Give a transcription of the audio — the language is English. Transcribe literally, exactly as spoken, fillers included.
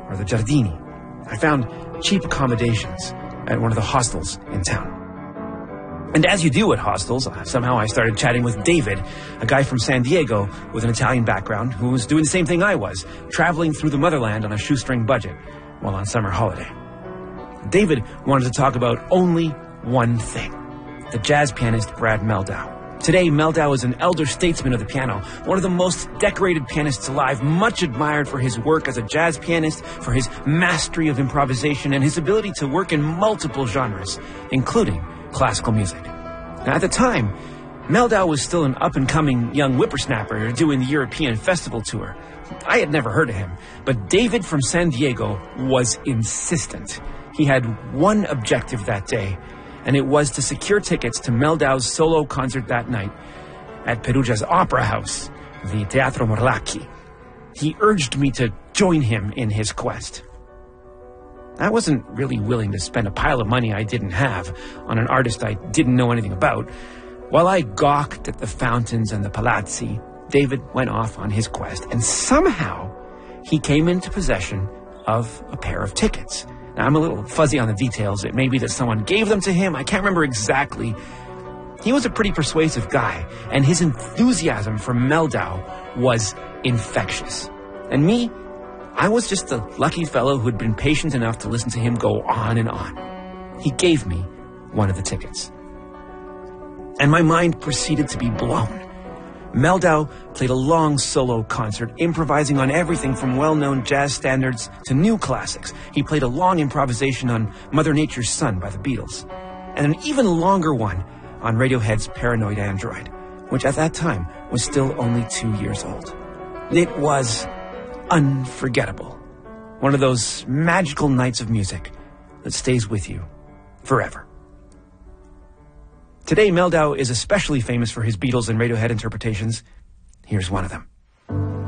or the Giardini. I found cheap accommodations at one of the hostels in town. And as you do at hostels, somehow I started chatting with David, a guy from San Diego with an Italian background who was doing the same thing I was, traveling through the motherland on a shoestring budget while on summer holiday. David wanted to talk about only one thing, the jazz pianist Brad Mehldau. Today, Mehldau is an elder statesman of the piano, one of the most decorated pianists alive, much admired for his work as a jazz pianist, for his mastery of improvisation, and his ability to work in multiple genres, including classical music. Now, at the time, Mehldau was still an up-and-coming young whippersnapper doing the European festival tour. I had never heard of him, but David from San Diego was insistent. He had one objective that day, and it was to secure tickets to Mehldau's solo concert that night at Perugia's Opera House, the Teatro Morlacchi. He urged me to join him in his quest. I wasn't really willing to spend a pile of money I didn't have on an artist I didn't know anything about. While I gawked at the fountains and the palazzi, David went off on his quest, and somehow he came into possession of a pair of tickets. Now, I'm a little fuzzy on the details. It may be that someone gave them to him. I can't remember exactly. He was a pretty persuasive guy, and his enthusiasm for Mehldau was infectious. And me, I was just a lucky fellow who had been patient enough to listen to him go on and on. He gave me one of the tickets. And my mind proceeded to be blown. Mehldau played a long solo concert, improvising on everything from well-known jazz standards to new classics. He played a long improvisation on Mother Nature's Son by the Beatles, and an even longer one on Radiohead's Paranoid Android, which at that time was still only two years old. It was unforgettable. One of those magical nights of music that stays with you forever. Today, Mehldau is especially famous for his Beatles and Radiohead interpretations. Here's one of them.